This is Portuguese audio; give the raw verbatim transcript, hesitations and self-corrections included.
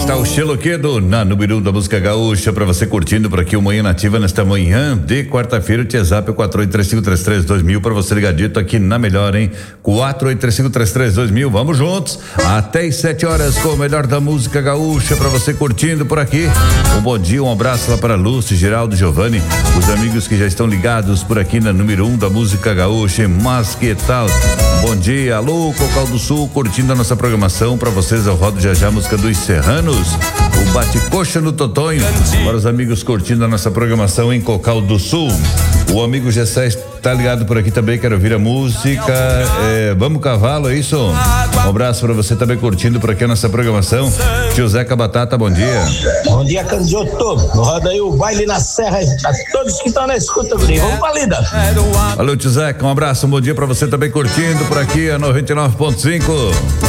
está o Xeloquedo na número um da música gaúcha para você curtindo por aqui o Manhã Nativa nesta manhã de quarta-feira. O WhatsApp é quatro oito três cinco três três dois mil para você ligadito aqui na melhor, hein? quatro oito três cinco três três dois mil. Vamos juntos até as sete horas com o melhor da música gaúcha para você curtindo por aqui. Um bom dia, um abraço lá para Lúcio, Geraldo, Giovanni, os amigos que já estão ligados por aqui na número um da música gaúcha. Mas que tal? Bom dia, alô, Cocal do Sul, curtindo a nossa programação. Para vocês, eu rodo já já a música dos Serranos, o Bate-Coxa no Totonho. Para os amigos curtindo a nossa programação em Cocal do Sul. O amigo Gessé está ligado por aqui também, quero ouvir a música. É, vamos cavalo, é isso? Um abraço para você também curtindo por aqui a nossa programação. Tio Zeca Batata, bom dia. Bom dia, Candioto. Roda aí o baile na serra, a todos que estão na escuta, guri. Vamos pra lida. Valeu, tio Zeca, um abraço, um bom dia para você também curtindo por aqui a noventa e nove ponto cinco.